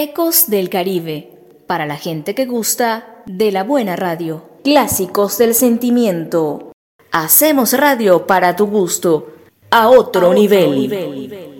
Ecos del Caribe, para la gente que gusta de la buena radio. Clásicos del sentimiento. Hacemos radio para tu gusto, a otro nivel.